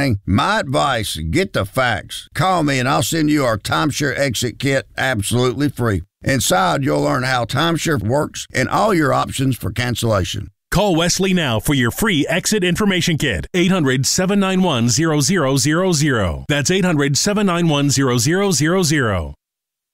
anything, my advice, get the facts. Call me and I'll send you our timeshare exit kit absolutely free. Inside, you'll learn how timeshare works and all your options for cancellation. Call Wesley now for your free exit information kit. 800-791-0000. That's 800-791-0000.